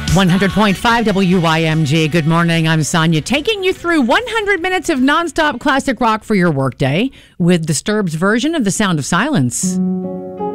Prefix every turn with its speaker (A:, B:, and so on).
A: 100.5 WYMG. Good morning. I'm Sonia, taking you through 100 minutes of nonstop classic rock for your workday with Disturbed's version of The Sound of Silence.